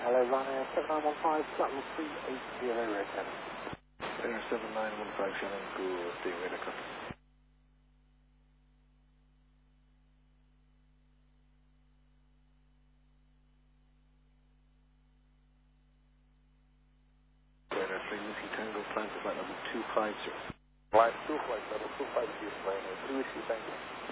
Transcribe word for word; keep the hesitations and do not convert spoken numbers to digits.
Hello, Ryanair seven nine one five, Shuttle three eight zero, return. Air seven nine one five seven, good day, radar copy. Radar three Whiskey Tango, climb to flight level two five zero. Flight two flight level two five zero, Ryanair three Whiskey Tango.